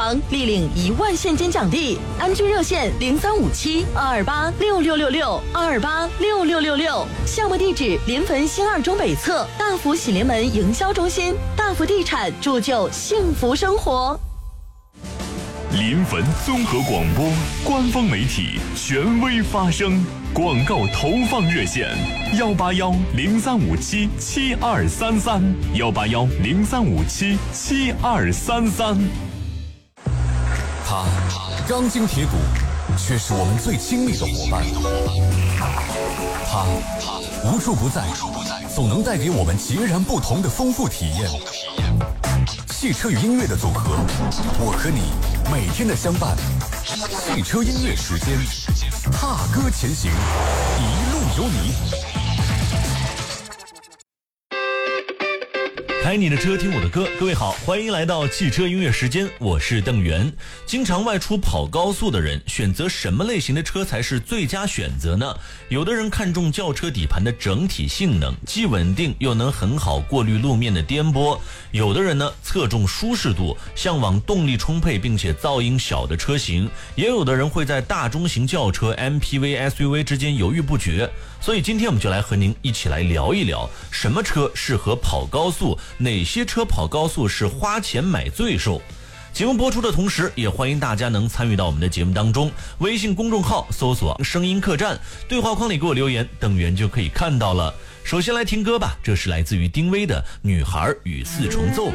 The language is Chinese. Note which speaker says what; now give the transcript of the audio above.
Speaker 1: 行，力领1万现金奖励。安居热线0357-228-6666，228-6666。项目地址：临汾新2中北侧大福喜临门营销中心。大福地产，铸就幸福生活。
Speaker 2: 临汾综合广播官方媒体，权威发声。广告投放热线：181-0357-7233，181-0357-7233。
Speaker 3: 他钢筋铁骨，却是我们最亲密的伙伴。他无处不在，总能带给我们截然不同的丰富体验。汽车与音乐的组合，我和你每天的相伴。汽车音乐时间，踏歌前行，一路有你。
Speaker 4: 开你的车，听我的歌。各位好，欢迎来到汽车音乐时间，我是邓源。经常外出跑高速的人，选择什么类型的车才是最佳选择呢？有的人看重轿车底盘的整体性能，既稳定又能很好过滤路面的颠簸；有的人呢侧重舒适度，向往动力充沛并且噪音小的车型；也有的人会在大中型轿车、MPV、SUV 之间犹豫不决。所以今天我们就来和您一起来聊一聊，什么车适合跑高速，哪些车跑高速是花钱买罪受。节目播出的同时，也欢迎大家能参与到我们的节目当中。微信公众号搜索声音客栈，对话框里给我留言，邓源就可以看到了。首先来听歌吧，这是来自于丁薇的《女孩与四重奏》。